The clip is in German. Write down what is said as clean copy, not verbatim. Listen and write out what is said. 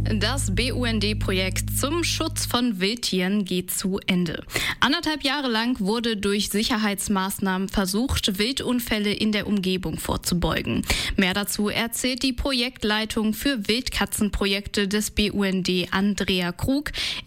Das BUND-Projekt zum Schutz von Wildtieren geht zu Ende. 1,5 Jahre lang wurde durch Sicherheitsmaßnahmen versucht, Wildunfälle in der Umgebung vorzubeugen. Mehr dazu erzählt die Projektleitung für Wildkatzenprojekte des BUND, Andrea Krug,